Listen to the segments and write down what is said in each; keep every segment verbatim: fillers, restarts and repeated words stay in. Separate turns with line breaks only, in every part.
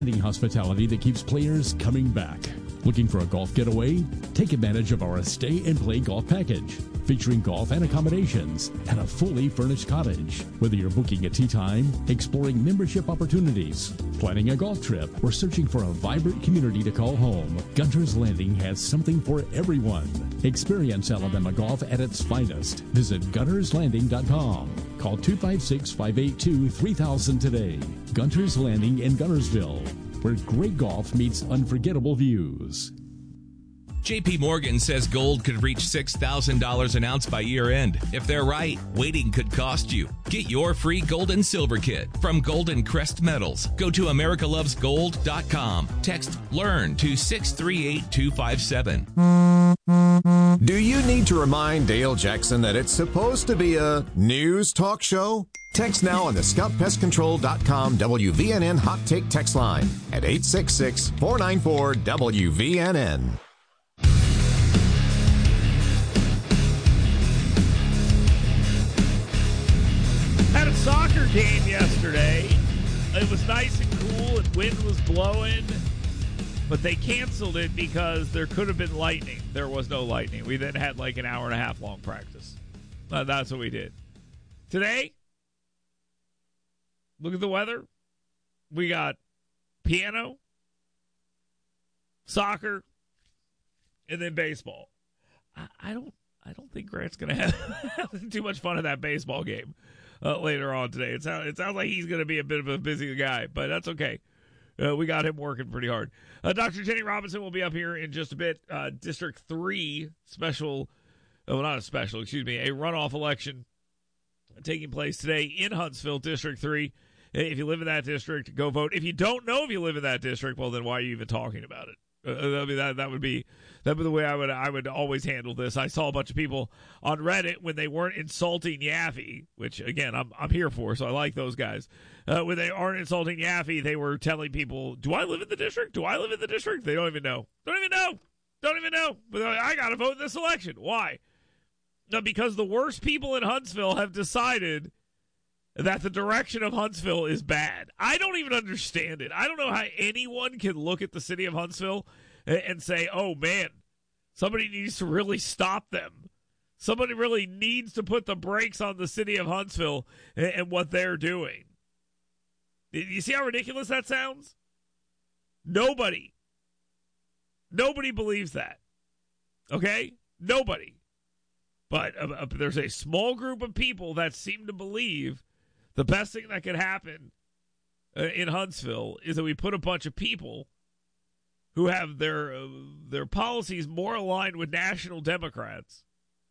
Hospitality that keeps players coming back. Looking for a golf getaway? Take advantage of our Stay and Play Golf Package, featuring golf and accommodations and a fully furnished cottage. Whether you're booking a tee time, exploring membership opportunities, planning a golf trip, or searching for a vibrant community to call home, Gunter's Landing has something for everyone. Experience Alabama golf at its finest. Visit gunners landing dot com. Call two five six, five eight two, three thousand today. Gunter's Landing in Guntersville, where great golf meets unforgettable views.
J P Morgan says gold could reach six thousand dollars an ounce by year end. If they're right, waiting could cost you. Get your free gold and silver kit from Golden Crest Metals. Go to america loves gold dot com. Text LEARN to six three eight two five seven.
Do you need to remind Dale Jackson that it's supposed to be a news talk show? Text now on the scout pest control dot com W V N N Hot Take text line at eight six six, four nine four, W V N N.
Had a soccer game yesterday. It was nice and cool and wind was blowing, but they canceled it because there could have been lightning. There was no lightning. We then had like an hour and a half long practice. Uh, that's what we did. Today, look at the weather. We got piano, soccer, and then baseball. I, I don't I don't think Grant's going to have too much fun in that baseball game uh, later on today. It sounds, it sounds like he's going to be a bit of a busy guy, but that's okay. Uh, we got him working pretty hard. Uh, Doctor Jenny Robinson will be up here in just a bit. Uh, District three special, oh, not a special, excuse me, a runoff election taking place today in Huntsville, District three. If you live in that district, go vote. If you don't know if you live in that district, well, then why are you even talking about it? Uh, I mean, that that would be that would be the way I would I would always handle this. I saw a bunch of people on Reddit when they weren't insulting Yaffe, which again I'm I'm here for, so I like those guys. Uh, when they aren't insulting Yaffe, they were telling people, "Do I live in the district? Do I live in the district?" They don't even know. Don't even know. Don't even know. But I got to vote in this election. Why? No, because the worst people in Huntsville have decided that the direction of Huntsville is bad. I don't even understand it. I don't know how anyone can look at the city of Huntsville and say, oh, man, somebody needs to really stop them. Somebody really needs to put the brakes on the city of Huntsville and what they're doing. You see how ridiculous that sounds? Nobody. Nobody believes that. Okay? Nobody. But uh, uh, there's a small group of people that seem to believe the best thing that could happen uh, in Huntsville is that we put a bunch of people who have their uh, their policies more aligned with national Democrats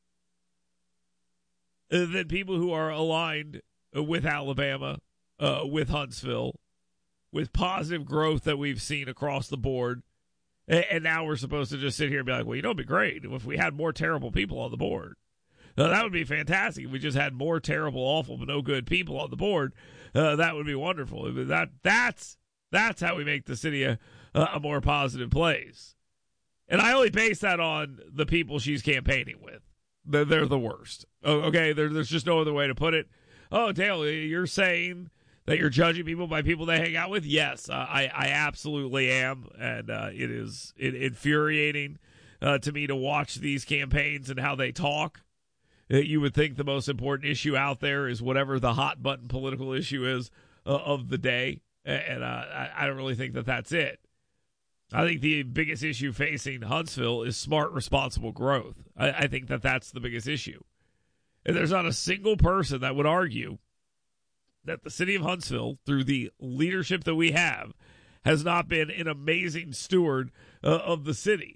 uh, than people who are aligned uh, with Alabama, uh, with Huntsville, with positive growth that we've seen across the board. And, and now we're supposed to just sit here and be like, well, you know, it'd be great if we had more terrible people on the board. Uh, that would be fantastic. If we just had more terrible, awful, but no good people on the board, uh, that would be wonderful. That that's that's how we make the city a, a more positive place. And I only base that on the people she's campaigning with. They're, they're the worst. Oh, okay, there, there's just no other way to put it. Oh, Dale, you're saying that you're judging people by people they hang out with? Yes, uh, I, I absolutely am, and uh, it is it, infuriating uh, to me to watch these campaigns and how they talk. You would think the most important issue out there is whatever the hot button political issue is uh, of the day. And uh, I don't really think that that's it. I think the biggest issue facing Huntsville is smart, responsible growth. I, I think that that's the biggest issue. And there's not a single person that would argue that the city of Huntsville, through the leadership that we have, has not been an amazing steward uh, of the city.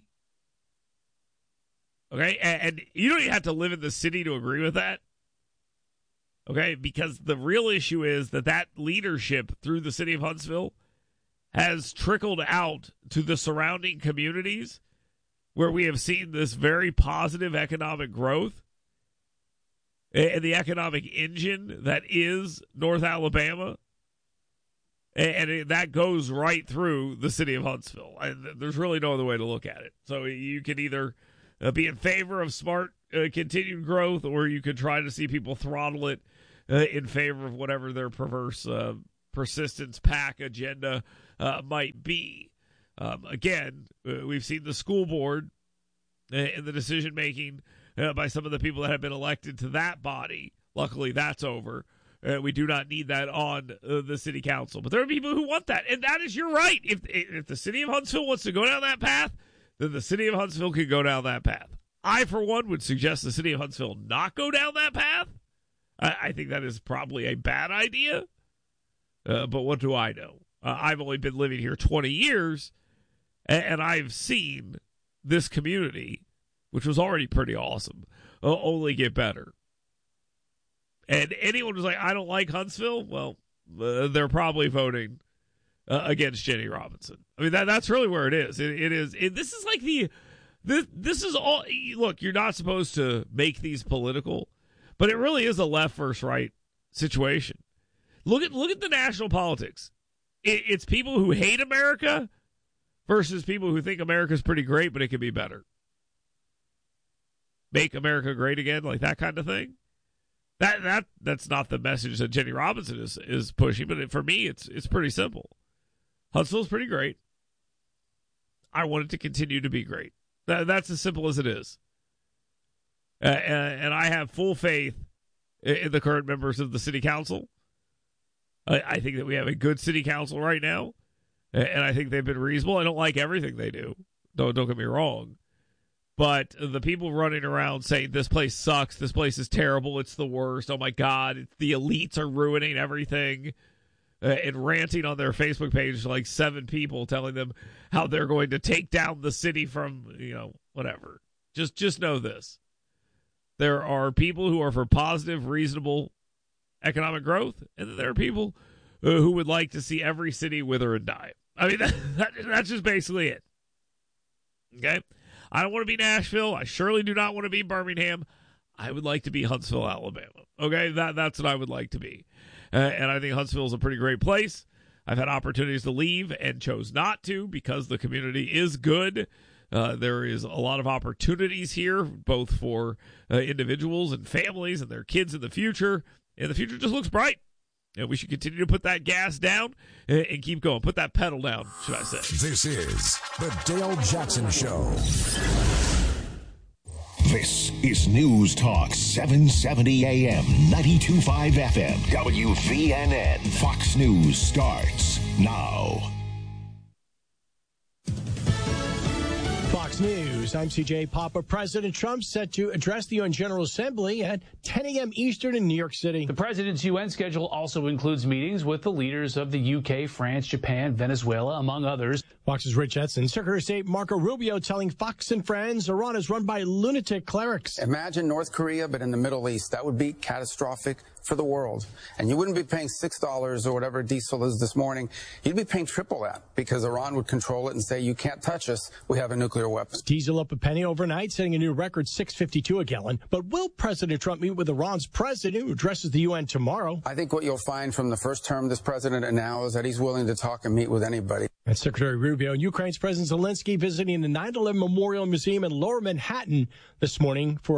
Okay, and, and you don't even have to live in the city to agree with that. Okay, because the real issue is that that leadership through the city of Huntsville has trickled out to the surrounding communities where we have seen this very positive economic growth and the economic engine that is North Alabama. And it, that goes right through the city of Huntsville. And there's really no other way to look at it. So you can either Uh, be in favor of smart uh, continued growth, or you could try to see people throttle it uh, in favor of whatever their perverse uh, persistence pack agenda uh, might be. Um, again, uh, we've seen the school board and the decision making uh, by some of the people that have been elected to that body. Luckily, that's over. Uh, we do not need that on uh, the city council. But there are people who want that, and that is your right. If if the city of Huntsville wants to go down that path, then the city of Huntsville can go down that path. I, for one, would suggest the city of Huntsville not go down that path. I, I think that is probably a bad idea. Uh, but what do I know? Uh, I've only been living here twenty years, and, and I've seen this community, which was already pretty awesome, uh, only get better. And anyone who's like, I don't like Huntsville, well, uh, they're probably voting uh, against Jenny Robinson. I mean, that that's really where it is. It, it is. It, this is like the, this, this is all, look, you're not supposed to make these political, but it really is a left versus right situation. Look at, look at the national politics. It, it's people who hate America versus people who think America's pretty great, but it could be better. Make America great again, like that kind of thing. That that that's not the message that Jenny Robinson is is pushing, but for me, it's it's pretty simple. Huntsville's pretty great. I want it to continue to be great. That, that's as simple as it is. Uh, and, and I have full faith in, in the current members of the city council. I, I think that we have a good city council right now, and I think they've been reasonable. I don't like everything they do. Don't don't get me wrong. But the people running around saying this place sucks, this place is terrible, it's the worst, oh my God, it's, the elites are ruining everything, uh, and ranting on their Facebook page like seven people telling them how they're going to take down the city from, you know, whatever. Just just know this. There are people who are for positive, reasonable economic growth, and then there are people uh, who would like to see every city wither and die. I mean, that, that, that's just basically it. Okay? I don't want to be Nashville. I surely do not want to be Birmingham. I would like to be Huntsville, Alabama. Okay, that that's what I would like to be. Uh, and I think Huntsville is a pretty great place. I've had opportunities to leave and chose not to because the community is good. Uh, there is a lot of opportunities here, both for uh, individuals and families and their kids in the future. And the future just looks bright. And we should continue to put that gas down and, and keep going. Put that pedal down, should I say.
This is the Dale Jackson Show.
This is News Talk seven seventy A M, ninety-two point five F M, W V N N. Fox News starts now.
Fox News, I'm C J Papa. President Trump set to address the U N General Assembly at ten a.m. Eastern in New York City.
The president's U N schedule also includes meetings with the leaders of the U K, France, Japan, Venezuela, among others.
Fox's Rich Edson. Secretary of State Marco Rubio telling Fox and Friends Iran is run by lunatic clerics.
Imagine North Korea, but in the Middle East. That would be catastrophic for the world. And you wouldn't be paying six dollars or whatever diesel is this morning. You'd be paying triple that because Iran would control it and say, you can't touch us. We have a nuclear weapon.
Diesel up a penny overnight, setting a new record six fifty-two a gallon. But will President Trump meet with Iran's president, who addresses the U N tomorrow?
I think what you'll find from the first term of this president and now is that he's willing to talk and meet with anybody.
And Secretary Rubio and Ukraine's President Zelensky visiting the nine eleven Memorial Museum in Lower Manhattan this morning for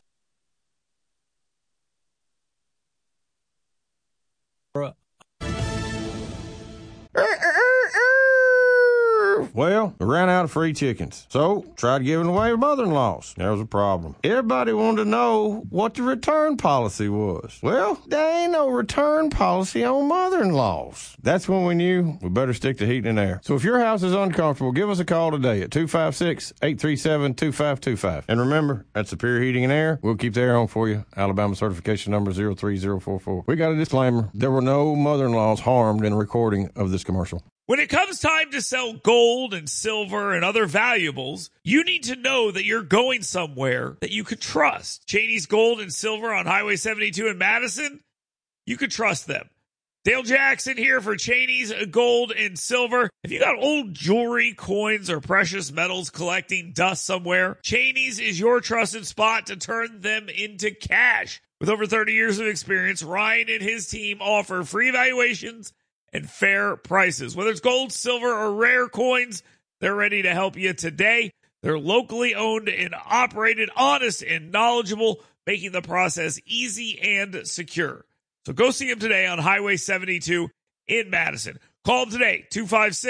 Well, I ran out of free chickens, so tried giving away to mother-in-laws. There was a problem. Everybody wanted to know what the return policy was. Well, there ain't no return policy on mother-in-laws. That's when we knew we better stick to heating and air. So if your house is uncomfortable, give us a call today at two five six, eight three seven, two five two five. And remember, at Superior Heating and Air, we'll keep the air on for you. Alabama certification number zero three zero four four. We got a disclaimer. There were no mother-in-laws harmed in a recording of this commercial.
When it comes time to sell gold and silver and other valuables, you need to know that you're going somewhere that you could trust. Cheney's Gold and Silver on Highway seventy-two in Madison, you could trust them. Dale Jackson here for Cheney's Gold and Silver. If you got old jewelry, coins, or precious metals collecting dust somewhere, Cheney's is your trusted spot to turn them into cash. With over thirty years of experience, Ryan and his team offer free evaluations and fair prices. Whether it's gold, silver, or rare coins, they're ready to help you today. They're locally owned and operated, honest and knowledgeable, making the process easy and secure. So go see them today on Highway seventy-two in Madison. Call them today, two five six,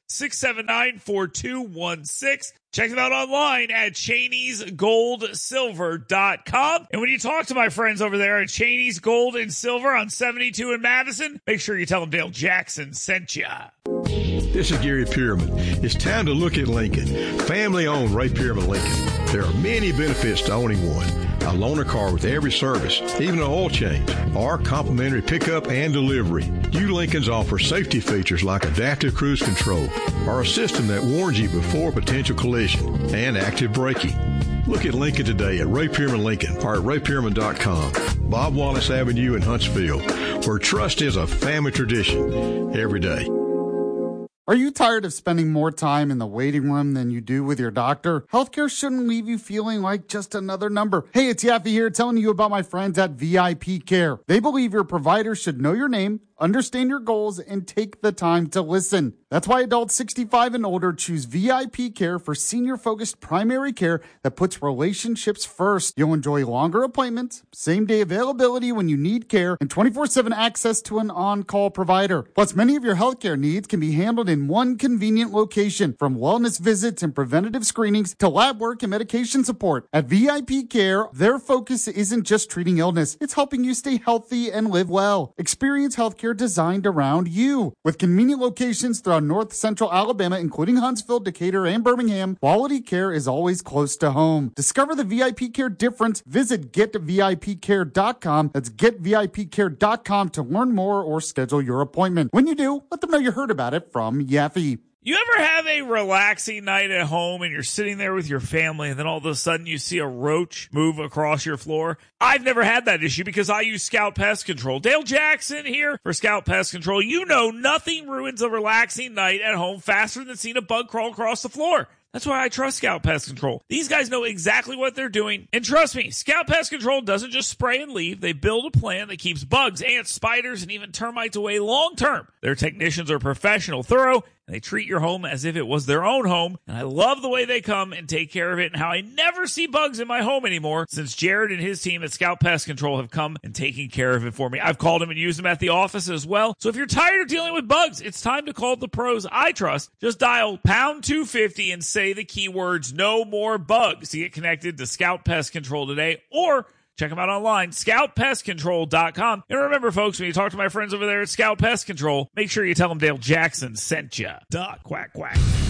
six seven nine, four two one six. Check them out online at Cheney's Gold Silver dot com. And when you talk to my friends over there at Cheney's Gold and Silver on seventy-two in Madison, make sure you tell them Dale Jackson sent ya.
This is Gary Pierman. It's time to look at Lincoln. Family-owned Ray Pierman Lincoln. There are many benefits to owning one. A loaner car with every service, even an oil change, or complimentary pickup and delivery. New Lincolns offer safety features like adaptive cruise control, or a system that warns you before potential collision, and active braking. Look at Lincoln today at Ray Pierman Lincoln or at ray pierman dot com. Bob Wallace Avenue in Huntsville, where trust is a family tradition every day.
Are you tired of spending more time in the waiting room than you do with your doctor? Healthcare shouldn't leave you feeling like just another number. Hey, it's Yaffe here telling you about my friends at V I P Care. They believe your provider should know your name, understand your goals, and take the time to listen. That's why adults sixty-five and older choose V I P Care for senior-focused primary care that puts relationships first. You'll enjoy longer appointments, same-day availability when you need care, and twenty-four seven access to an on-call provider. Plus, many of your healthcare needs can be handled in one convenient location, from wellness visits and preventative screenings to lab work and medication support. At V I P Care, their focus isn't just treating illness, it's helping you stay healthy and live well. Experience healthcare designed around you. With convenient locations throughout North Central Alabama, including Huntsville, Decatur, and Birmingham, quality care is always close to home. Discover the V I P Care difference. Visit get V I P care dot com. That's get V I P care dot com to learn more or schedule your appointment. When you do, let them know you heard about it from Yaffe.
You ever have a relaxing night at home and you're sitting there with your family and then all of a sudden you see a roach move across your floor? I've never had that issue because I use Scout Pest Control. Dale Jackson here for Scout Pest Control. You know nothing ruins a relaxing night at home faster than seeing a bug crawl across the floor. That's why I trust Scout Pest Control. These guys know exactly what they're doing. And trust me, Scout Pest Control doesn't just spray and leave. They build a plan that keeps bugs, ants, spiders, and even termites away long term. Their technicians are professional, thorough, and they treat your home as if it was their own home. And I love the way they come and take care of it and how I never see bugs in my home anymore since Jared and his team at Scout Pest Control have come and taken care of it for me. I've called them and used them at the office as well. So if you're tired of dealing with bugs, it's time to call the pros I trust. Just dial pound two fifty and say the keywords no more bugs to get connected to Scout Pest Control today, or check them out online, scout pest control dot com. And remember, folks, when you talk to my friends over there at Scout Pest Control, make sure you tell them Dale Jackson sent you. Duh, quack, quack.